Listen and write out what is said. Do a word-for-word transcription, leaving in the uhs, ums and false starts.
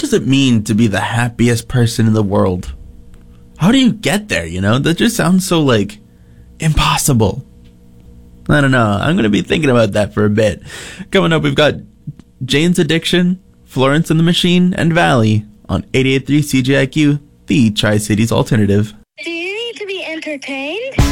does it mean to be the happiest person in the world? How do you get there, you know? That just sounds so, like, impossible. I don't know. I'm going to be thinking about that for a bit. Coming up, we've got Jane's Addiction, Florence and the Machine, and Valley on eighty-eight point three C J I Q, the Tri-Cities Alternative. Do you need to be entertained?